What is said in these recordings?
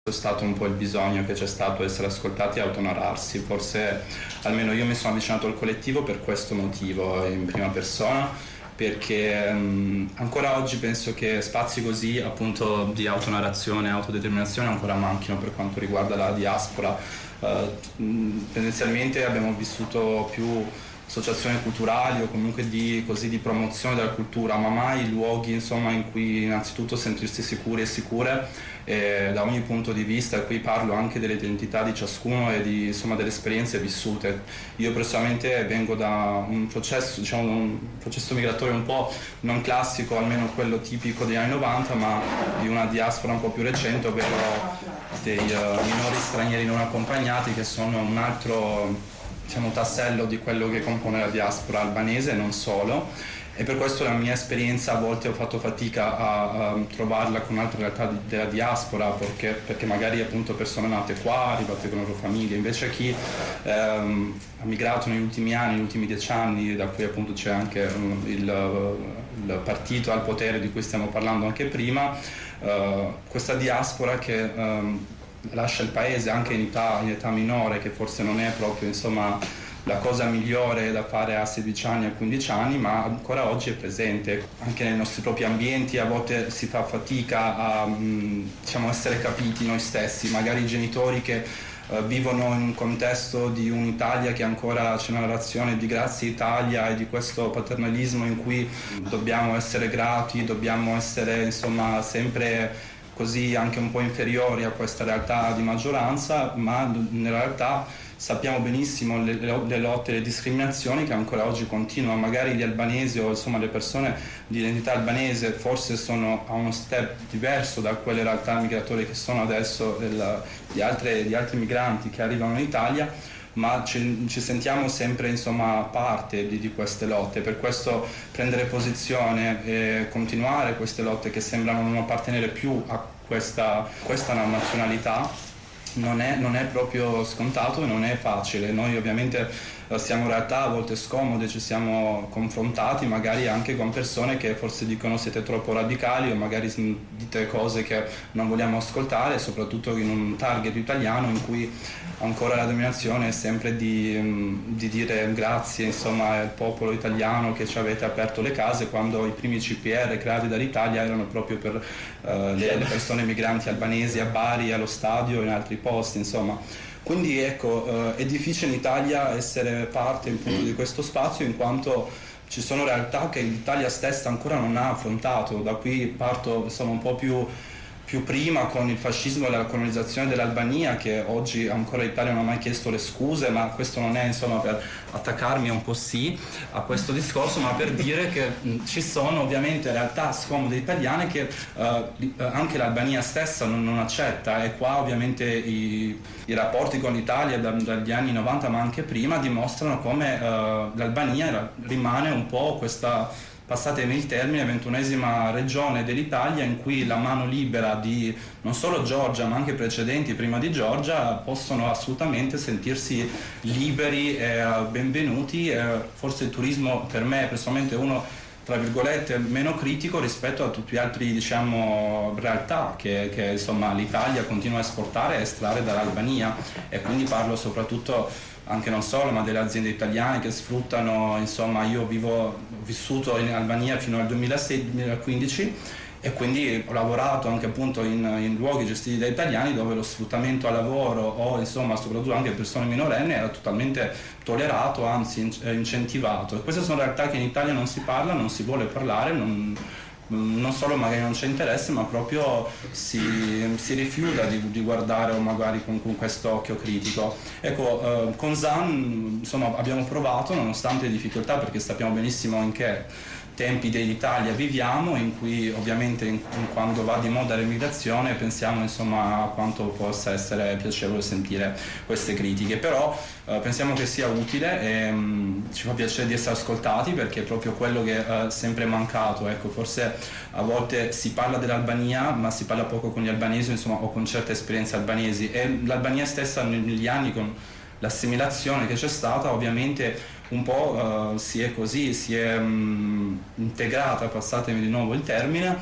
È stato un po' il bisogno che c'è stato, essere ascoltati e autonarrarsi. Forse almeno io mi sono avvicinato al collettivo per questo motivo in prima persona, perché ancora oggi penso che spazi così appunto di autonarrazione, autodeterminazione ancora manchino per quanto riguarda la diaspora. Tendenzialmente abbiamo vissuto più associazioni culturali o comunque di promozione della cultura, ma mai luoghi insomma in cui innanzitutto sentirsi sicuri e sicure da ogni punto di vista. E qui parlo anche delle identità di ciascuno e delle esperienze vissute. Io personalmente vengo da un processo migratorio un po' non classico, almeno quello tipico degli anni 90, ma di una diaspora un po' più recente, ovvero dei minori stranieri non accompagnati, che sono un altro tassello di quello che compone la diaspora albanese e non solo. E per questo la mia esperienza a volte ho fatto fatica a trovarla con altre realtà della diaspora, perché magari appunto persone nate qua, arrivate con le loro famiglie, invece chi ha migrato negli ultimi anni, negli ultimi 10 anni, da cui appunto c'è anche il partito al potere di cui stiamo parlando anche prima, questa diaspora che lascia il paese anche in età minore, che forse non è proprio la cosa migliore da fare a 16 anni, a 15 anni, ma ancora oggi è presente anche nei nostri propri ambienti. A volte si fa fatica a essere capiti noi stessi, magari i genitori che vivono in un contesto di un'Italia che ancora c'è una narrazione di grazie Italia e di questo paternalismo in cui dobbiamo essere grati, dobbiamo essere sempre così anche un po' inferiori a questa realtà di maggioranza, ma nella realtà sappiamo benissimo le lotte e le discriminazioni che ancora oggi continuano. Magari gli albanesi o le persone di identità albanese forse sono a uno step diverso da quelle realtà migratorie che sono adesso di altri migranti che arrivano in Italia, ma ci sentiamo sempre parte di queste lotte. Per questo prendere posizione e continuare queste lotte che sembrano non appartenere più a questa nazionalità non è proprio scontato e non è facile. Noi ovviamente siamo in realtà a volte scomode, ci siamo confrontati magari anche con persone che forse dicono siete troppo radicali o magari dite cose che non vogliamo ascoltare, soprattutto in un target italiano in cui ancora la dominazione è sempre di dire grazie al popolo italiano che ci avete aperto le case, quando i primi CPR creati dall'Italia erano proprio per le persone migranti albanesi a Bari, allo stadio e in altri posti. Quindi ecco, è difficile in Italia essere parte appunto di questo spazio, in quanto ci sono realtà che l'Italia stessa ancora non ha affrontato. Da qui parto un po' più prima con il fascismo e la colonizzazione dell'Albania, che oggi ancora l'Italia non ha mai chiesto le scuse, ma questo non è per attaccarmi un po' a questo discorso, ma per dire che ci sono ovviamente realtà scomode italiane che anche l'Albania stessa non accetta, e qua ovviamente i rapporti con l'Italia dagli anni 90 ma anche prima dimostrano come l'Albania rimane un po' questa, passatemi il termine, 21esima regione dell'Italia in cui la mano libera di non solo Giorgia ma anche precedenti prima di Giorgia possono assolutamente sentirsi liberi e benvenuti. Forse il turismo per me è personalmente uno tra virgolette meno critico rispetto a tutti gli altri realtà che l'Italia continua a esportare e estrarre dall'Albania, e quindi parlo soprattutto anche non solo, ma delle aziende italiane che sfruttano. Io ho vissuto in Albania fino al 2016 e quindi ho lavorato anche appunto in luoghi gestiti da italiani dove lo sfruttamento al lavoro o soprattutto anche persone minorenni era totalmente tollerato, anzi incentivato. E queste sono realtà che in Italia non si parla, non si vuole parlare, non solo magari non c'è interesse, ma proprio si rifiuta di guardare, o magari con questo occhio critico. Ecco, con Zan abbiamo provato, nonostante le difficoltà, perché sappiamo benissimo in che tempi dell'Italia viviamo, in cui ovviamente quando va di moda l'emigrazione pensiamo a quanto possa essere piacevole sentire queste critiche, però pensiamo che sia utile e ci fa piacere di essere ascoltati, perché è proprio quello che è sempre mancato. Ecco, forse a volte si parla dell'Albania ma si parla poco con gli albanesi o con certe esperienze albanesi, e l'Albania stessa negli anni, con l'assimilazione che c'è stata, ovviamente un po' si è integrata, passatemi di nuovo il termine,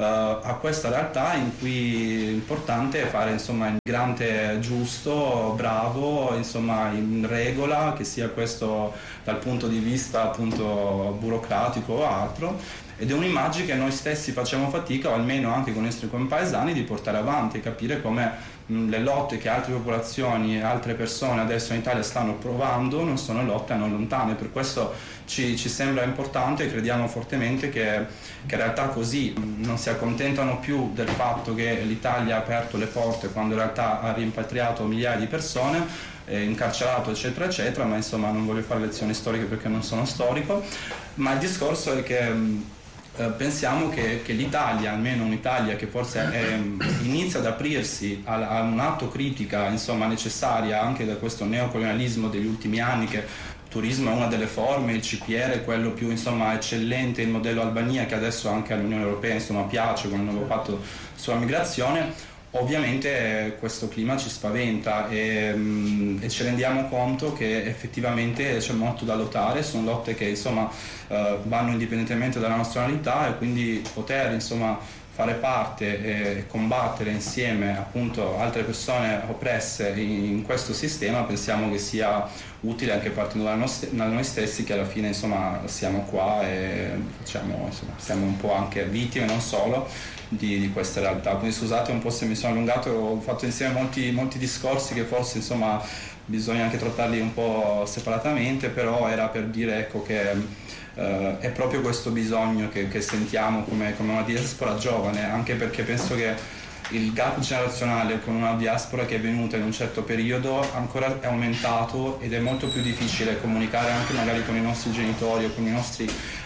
a questa realtà in cui l'importante è fare insomma il migrante giusto, bravo, insomma in regola, che sia questo dal punto di vista appunto burocratico o altro. Ed è un'immagine che noi stessi facciamo fatica, o almeno anche con i nostri compaesani, di portare avanti e capire come le lotte che altre popolazioni e altre persone adesso in Italia stanno provando non sono lotte a noi lontane. Per questo ci sembra importante e crediamo fortemente che in realtà così non si accontentano più del fatto che l'Italia ha aperto le porte quando in realtà ha rimpatriato migliaia di persone, incarcerato eccetera eccetera, ma insomma non voglio fare lezioni storiche perché non sono storico, ma il discorso è che pensiamo che l'Italia, almeno un'Italia che forse inizia ad aprirsi a un'atto critica insomma necessaria anche da questo neocolonialismo degli ultimi anni, che il turismo è una delle forme, il CPR è quello più insomma eccellente, il modello Albania che adesso anche all'Unione Europea insomma piace con il nuovo patto sulla migrazione. Ovviamente questo clima ci spaventa e ci rendiamo conto che effettivamente c'è molto da lottare, sono lotte che insomma vanno indipendentemente dalla nazionalità, e quindi poter insomma fare parte e combattere insieme appunto altre persone oppresse in questo sistema pensiamo che sia utile, anche partendo da noi stessi, che alla fine insomma siamo qua e facciamo, insomma, siamo un po' anche vittime, non solo di queste realtà. Quindi scusate un po' se mi sono allungato, ho fatto insieme molti discorsi che forse insomma bisogna anche trattarli un po' separatamente, però era per dire ecco che è proprio questo bisogno che sentiamo come una diaspora giovane, anche perché penso che il gap generazionale con una diaspora che è venuta in un certo periodo ancora è aumentato ed è molto più difficile comunicare anche magari con i nostri genitori o con i nostri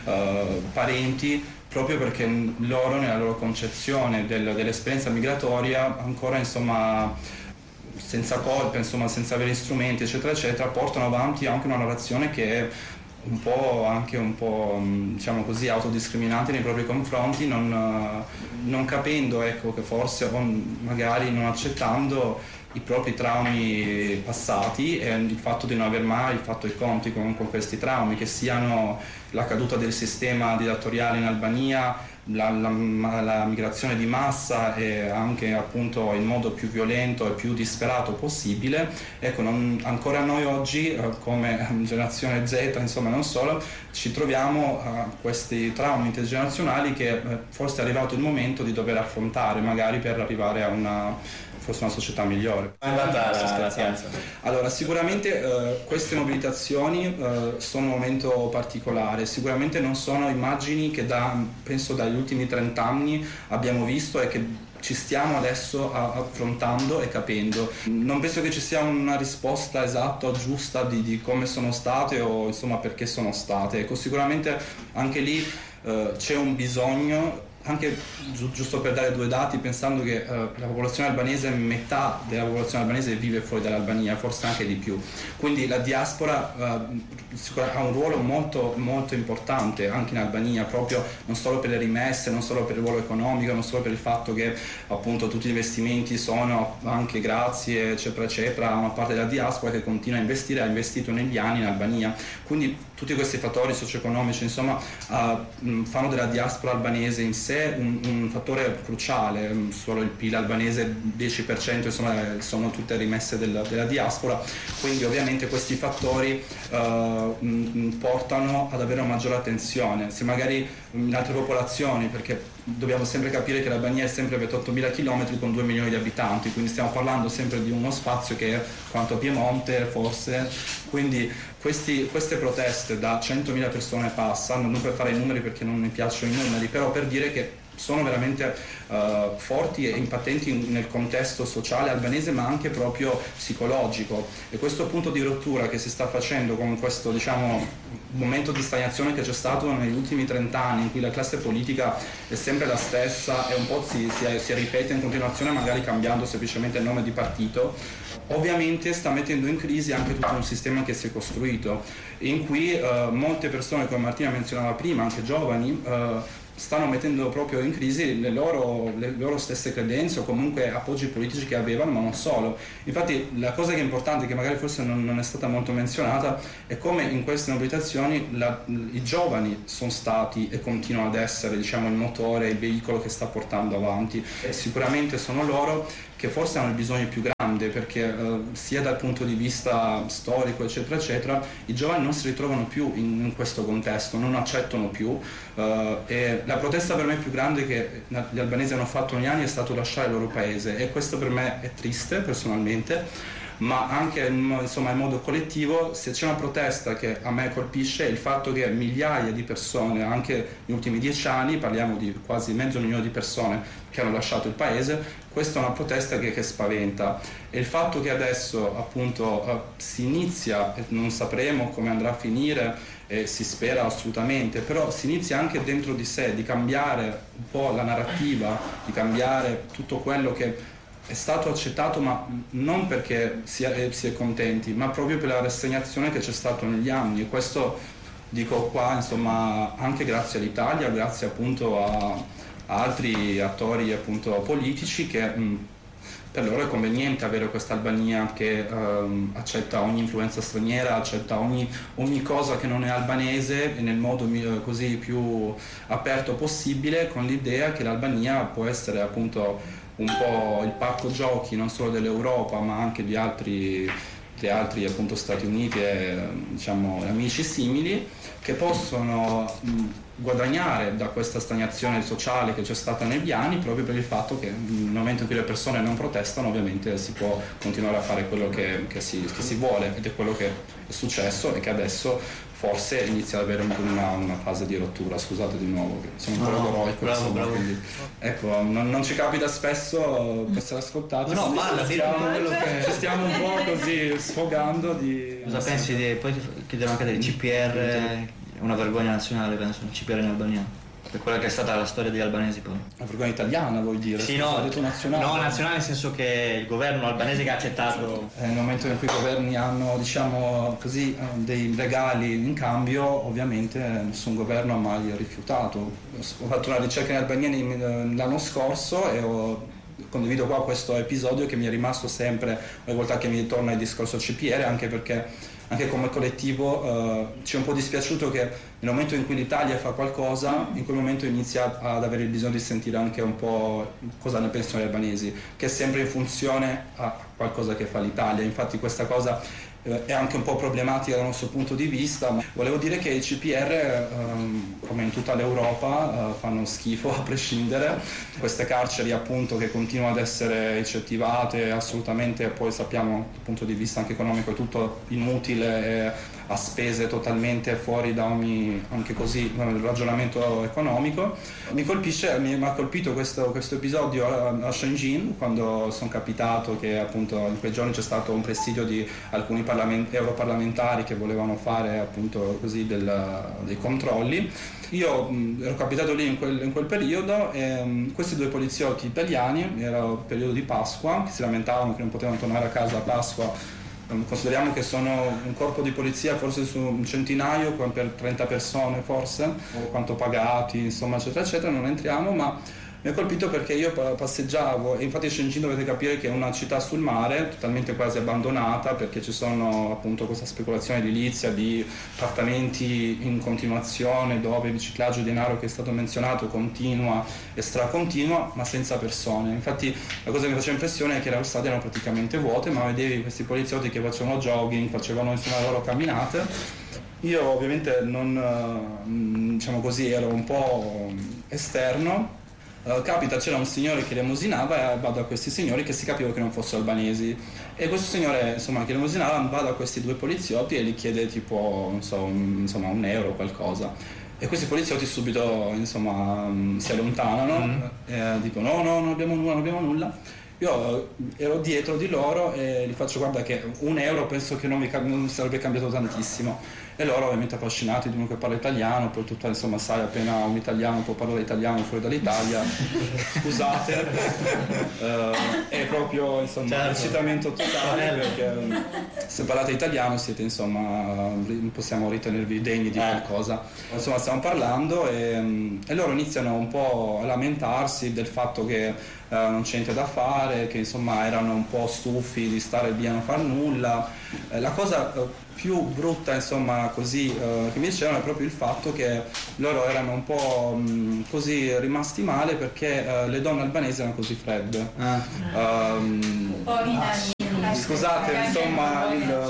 parenti, proprio perché loro nella loro concezione dell'esperienza migratoria ancora insomma senza colpe, insomma senza avere strumenti eccetera eccetera, portano avanti anche una narrazione che è un po' diciamo così autodiscriminante nei propri confronti, non capendo ecco che forse o magari non accettando i propri traumi passati e il fatto di non aver mai fatto i conti con questi traumi, che siano la caduta del sistema dittatoriale in Albania, la migrazione di massa e anche appunto in modo più violento e più disperato possibile. Ecco, ancora noi oggi come generazione Z, insomma non solo, ci troviamo a questi traumi intergenerazionali che forse è arrivato il momento di dover affrontare, magari per arrivare a forse una società migliore. È andata la piazza? Allora, sicuramente queste mobilitazioni sono un momento particolare, sicuramente non sono immagini che penso dagli ultimi 30 anni abbiamo visto e che ci stiamo adesso affrontando e capendo. Non penso che ci sia una risposta esatta o giusta di come sono state o insomma perché sono state. Ecco, sicuramente anche lì c'è un bisogno, anche giusto per dare due dati, pensando che la popolazione albanese, metà della popolazione albanese vive fuori dall'Albania, forse anche di più, quindi la diaspora ha un ruolo molto, molto importante anche in Albania, proprio non solo per le rimesse, non solo per il ruolo economico, non solo per il fatto che appunto tutti gli investimenti sono anche grazie eccetera eccetera a una parte della diaspora che continua a investire, ha investito negli anni in Albania, quindi tutti questi fattori socio-economici insomma fanno della diaspora albanese in sé un fattore cruciale. Solo il PIL albanese 10% insomma sono tutte rimesse della diaspora, quindi ovviamente questi fattori portano ad avere una maggiore attenzione. Se magari in altre popolazioni, perché dobbiamo sempre capire che l'Albania è sempre 28.000 km con 2 milioni di abitanti, quindi stiamo parlando sempre di uno spazio che è quanto Piemonte forse, quindi queste proteste da 100.000 persone passano, non per fare i numeri perché non mi piacciono i numeri, però per dire che sono veramente forti e impattenti nel contesto sociale albanese ma anche proprio psicologico, e questo punto di rottura che si sta facendo con questo diciamo momento di stagnazione che c'è stato negli ultimi 30 anni in cui la classe politica è sempre la stessa e un po' si ripete in continuazione, magari cambiando semplicemente il nome di partito, ovviamente sta mettendo in crisi anche tutto un sistema che si è costruito, in cui molte persone, come Martina menzionava prima, anche giovani, stanno mettendo proprio in crisi le loro stesse credenze o comunque appoggi politici che avevano, ma non solo. Infatti la cosa che è importante, che magari forse non è stata molto menzionata, è come in queste mobilitazioni i giovani sono stati e continuano ad essere, diciamo, il motore, il veicolo che sta portando avanti, e sicuramente sono loro che forse hanno il bisogno più grande, perché sia dal punto di vista storico eccetera eccetera, i giovani non si ritrovano più in questo contesto, non accettano più, e la protesta per me più grande che gli albanesi hanno fatto negli anni è stato lasciare il loro paese, e questo per me è triste personalmente, ma anche insomma in modo collettivo. Se c'è una protesta che a me colpisce è il fatto che migliaia di persone, anche negli ultimi 10 anni, parliamo di quasi 500.000 di persone che hanno lasciato il paese, questa è una protesta che spaventa, e il fatto che adesso appunto si inizia, e non sapremo come andrà a finire, si spera assolutamente, però si inizia anche dentro di sé di cambiare un po' la narrativa, di cambiare tutto quello che è stato accettato, ma non perché si è contenti, ma proprio per la rassegnazione che c'è stata negli anni. E questo dico qua, insomma, anche grazie all'Italia, grazie appunto a altri attori appunto politici, che per loro è conveniente avere questa Albania che accetta ogni influenza straniera, accetta ogni cosa che non è albanese, e nel modo così più aperto possibile, con l'idea che l'Albania può essere appunto un po' il parco giochi non solo dell'Europa, ma anche di altri appunto Stati Uniti e diciamo amici simili, che possono guadagnare da questa stagnazione sociale che c'è stata negli anni, proprio per il fatto che nel momento in cui le persone non protestano ovviamente si può continuare a fare quello che si vuole, ed è quello che è successo, e che adesso forse inizia ad avere una fase di rottura. Scusate di nuovo, sono un po' logoroico, bravo. Quindi ecco, non ci capita spesso per essere ascoltati. No, ma alla fine ci stiamo un po' così sfogando di... Cosa pensi poi ti chiederò anche del CPR, una vergogna nazionale, penso, il CPR in Albania, per quella che è stata la storia degli albanesi poi. Una vergogna italiana, vuoi dire? Sì, no, detto nazionale. No, nazionale nel senso che il governo albanese che ha accettato... Nel momento in cui i governi hanno, diciamo così, dei regali in cambio, ovviamente nessun governo ha mai rifiutato. Ho fatto una ricerca in Albania l'anno scorso e condivido qua questo episodio che mi è rimasto sempre ogni volta che mi torna il discorso CPR, anche perché anche come collettivo ci è un po' dispiaciuto che nel momento in cui l'Italia fa qualcosa, in quel momento inizia ad avere il bisogno di sentire anche un po' cosa ne pensano gli albanesi, che è sempre in funzione a qualcosa che fa l'Italia. Infatti questa cosa è anche un po' problematica dal nostro punto di vista, ma volevo dire che i CPR, come in tutta l'Europa, fanno schifo a prescindere. Queste carceri appunto che continuano ad essere incettivate assolutamente, poi sappiamo dal punto di vista anche economico è tutto inutile, a spese totalmente fuori da ogni anche così ragionamento economico. Mi ha colpito questo episodio a Shenzhen, quando sono capitato che appunto in quei giorni c'è stato un presidio di alcuni europarlamentari che volevano fare appunto così dei controlli. Io ero capitato lì in quel periodo, e questi due poliziotti italiani, era il periodo di Pasqua, che si lamentavano che non potevano tornare a casa a Pasqua. Consideriamo che sono un corpo di polizia forse su un centinaio per 30 persone forse, o quanto pagati, insomma eccetera eccetera, non entriamo, ma mi ha colpito perché io passeggiavo, e infatti Shenzhen dovete capire che è una città sul mare, totalmente quasi abbandonata, perché ci sono appunto questa speculazione edilizia di appartamenti in continuazione, dove il riciclaggio di denaro che è stato menzionato continua e stracontinua, ma senza persone. Infatti la cosa che mi faceva impressione è che le strade erano praticamente vuote, ma vedevi questi poliziotti che facevano jogging, facevano insomma le loro camminate. Io ovviamente non, diciamo così, ero un po' esterno. Capita, c'era un signore che elemosinava, e vado a questi signori che si capiva che non fossero albanesi, e questo signore insomma che elemosinava va da questi due poliziotti e gli chiede tipo non so, un euro o qualcosa, e questi poliziotti subito insomma si allontanano, dicono no, non abbiamo nulla, Io ero dietro di loro e gli faccio: guarda che €1 penso che non sarebbe cambiato tantissimo. E loro ovviamente affascinati di uno che parla italiano, poi tutto, insomma, sai, appena un italiano può parlare italiano fuori dall'Italia, scusate, è proprio, insomma, eccitamento totale, perché se parlate italiano siete, insomma, possiamo ritenervi degni di qualcosa. Insomma, stiamo parlando e loro iniziano un po' a lamentarsi del fatto che non c'è niente da fare, che insomma erano un po' stufi di stare lì a non far nulla. La cosa più brutta, insomma, così, che mi dicevano è proprio il fatto che loro erano un po' così rimasti male perché le donne albanesi erano così fredde. Scusate, insomma,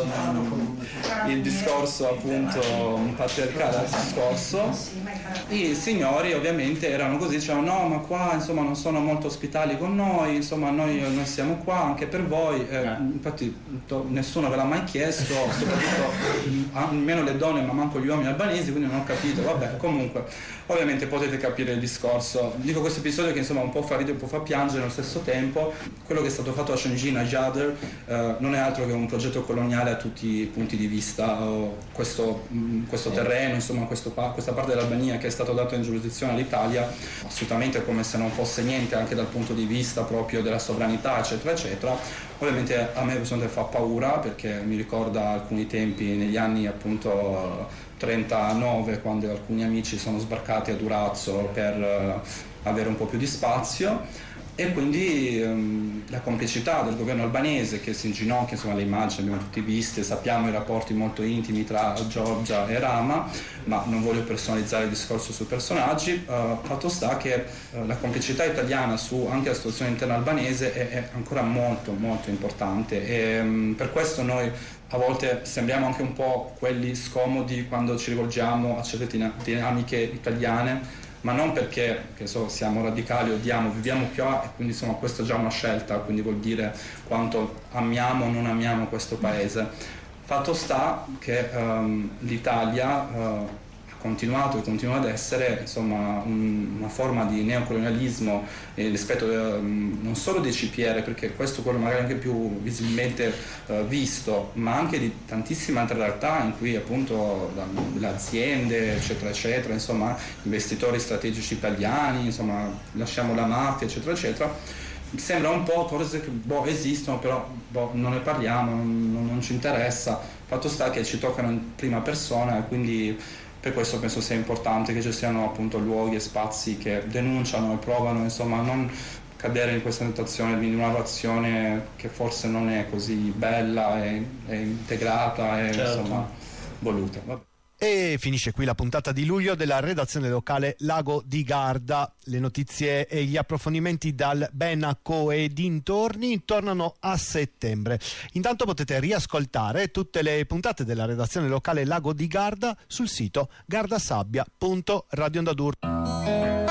il discorso appunto patriarcale del discorso. I signori ovviamente erano così, dicevano: no, ma qua, insomma, non sono molto ospitali con noi, insomma, noi siamo qua anche per voi. Infatti nessuno ve l'ha mai chiesto, soprattutto almeno le donne, ma manco gli uomini albanesi, quindi non ho capito. Vabbè, comunque ovviamente potete capire il discorso. Dico questo episodio che, insomma, un po' fa ridere, un po' fa piangere allo stesso tempo. Quello che è stato fatto a Shëngjin, a Gjader, non è altro che un progetto coloniale a tutti i punti di vista. Questo terreno, insomma, questa parte dell'Albania che è stato dato in giurisdizione all'Italia, assolutamente come se non fosse niente, anche dal punto di vista proprio della sovranità, eccetera eccetera. Ovviamente a me personalmente fa paura, perché mi ricorda alcuni tempi negli anni appunto 39, quando alcuni amici sono sbarcati a Durazzo per avere un po' più di spazio. E quindi la complicità del governo albanese che si inginocchia, insomma, le immagini abbiamo tutti viste, sappiamo i rapporti molto intimi tra Giorgia e Rama, ma non voglio personalizzare il discorso sui personaggi. Fatto sta che la complicità italiana su anche la situazione interna albanese è ancora molto molto importante, e per questo noi a volte sembriamo anche un po' quelli scomodi quando ci rivolgiamo a certe dinamiche italiane, ma non perché, che so, siamo radicali, odiamo, viviamo qua, e quindi, insomma, questa è già una scelta, quindi vuol dire quanto amiamo o non amiamo questo paese. Fatto sta che l'Italia ha continuato e continua ad essere, insomma, una forma di neocolonialismo rispetto non solo dei CPR, perché questo è quello magari anche più visibilmente visto, ma anche di tantissime altre realtà in cui appunto le aziende, eccetera eccetera, insomma, investitori strategici italiani, insomma, lasciamo la mafia, eccetera eccetera. Sembra un po' cose che esistono, però non ne parliamo, non ci interessa. Fatto sta che ci toccano in prima persona, e quindi per questo penso sia importante che ci siano appunto luoghi e spazi che denunciano e provano, insomma, a non cadere in questa tentazione di una narrazione che forse non è così bella e integrata e certo, insomma, voluta. Vabbè. E finisce qui la puntata di luglio della redazione locale Lago di Garda. Le notizie e gli approfondimenti dal Benaco e dintorni tornano a settembre. Intanto potete riascoltare tutte le puntate della redazione locale Lago di Garda sul sito gardasabbia.radioondadur.